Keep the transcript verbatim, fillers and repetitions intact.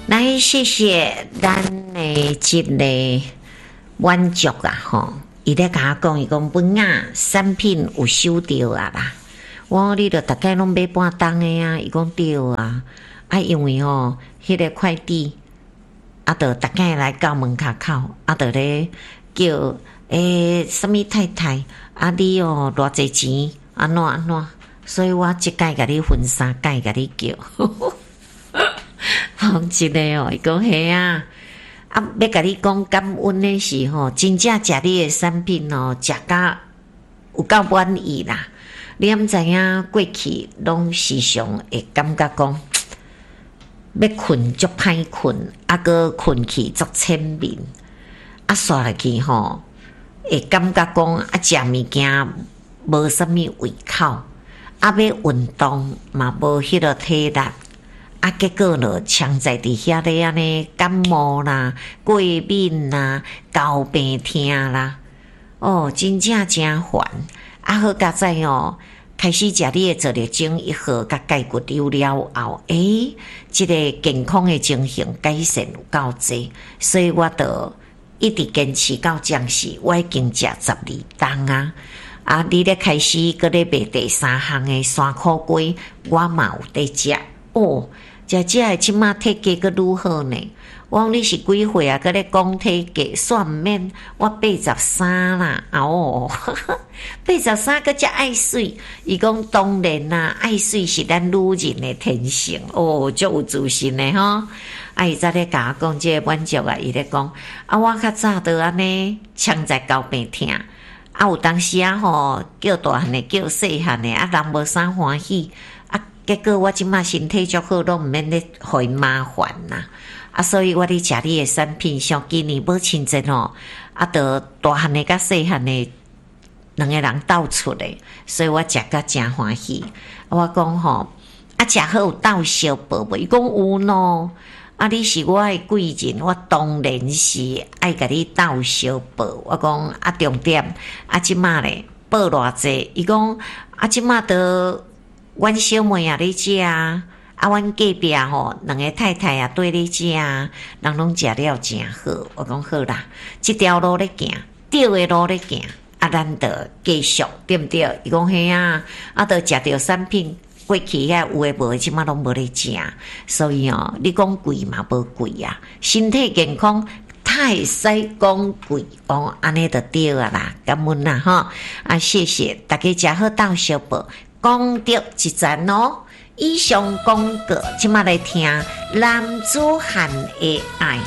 来谢谢咱的这个满足啊吼，伊咧甲我讲，伊讲本啊产品有收到啊啦。我讲你著大概拢买半当的啊，伊讲对啊，啊因为吼迄、那个快递啊，著大概来到门口口，啊著咧叫诶什么太太啊你哦偌济钱安怎安怎，所以我即届甲你分三届甲你叫。讲真诶哦，伊讲嘿啊，啊要甲你讲感恩诶是吼，真正食你诶产品哦，食甲有够满意啦。你毋知影过去拢时常会感觉讲要困足歹困，啊个困去足浅眠，啊刷落去吼会感觉讲啊食物件无啥物胃口，啊要运动嘛无迄个体力。啊，结果咯，常在伫遐咧安尼感冒啦、过敏啦、高病痛啦，哦，真正真烦。啊，好佳在哦，开始食你诶做力精一号甲钙骨瘤了后，诶，即、这个健康诶情形改善有够济，所以我著一直坚持到将时，我已经食十二档啊。啊，你咧开始搁咧卖第三项诶山苦龟，我嘛有伫食。哦，食食诶，即马体格阁愈好呢？我讲你是几岁啊？搁咧讲体格，煞毋免我八十三啦。哦，八十三阁遮爱水。伊讲当然啦，爱水是咱女人诶天性。哦，足有自信诶吼。啊，伊则咧甲我讲即个满足啊，伊咧讲啊，我较早都安尼，常在交病痛。啊，有当时啊吼，叫大汉诶，叫细汉诶，啊，人无啥欢喜。结果我即马身体足好，拢毋免咧互伊麻烦呐。啊，所以我咧食你诶产品，像今年母亲节吼，啊，着大汉诶甲细汉诶两个人斗出诶，所以我食甲真欢喜。我讲吼，啊，食好有斗相报无？伊讲有喏。啊，你是我诶贵人，我当然是爱甲你斗相报。我讲啊，重点啊，即马咧报偌济？伊讲啊，即马着。阮小妹也咧食啊，啊，阮隔壁吼两个太太也对咧食啊，人拢食了真好。我讲好啦，即条路咧行，对诶路咧行，啊，咱着继续对毋对？伊讲嘿啊，啊，着食着产品，过去遐有诶无诶，即马拢无咧食，所以哦，你讲贵嘛无贵啊，身体健康。太使讲贵，讲安尼就对啊啦，感恩啦吼，啊，谢谢大家食好斗相报。功德一赞哦！以上广告，即马来听男子汉的爱。